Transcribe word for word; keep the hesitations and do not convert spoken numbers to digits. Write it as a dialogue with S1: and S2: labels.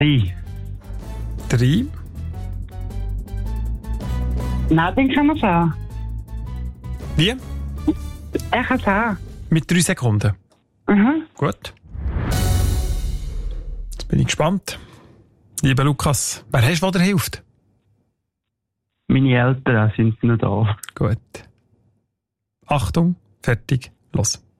S1: Drei.
S2: Drei.
S3: Nein, den kann man sagen.
S2: Wie?
S3: Er kann sagen.
S2: Mit drei Sekunden.
S3: Mhm.
S2: Gut. Jetzt bin ich gespannt. Lieber Lukas, wer hast du, der dir hilft?
S1: Meine Eltern sind noch da.
S2: Gut. Achtung, fertig, los.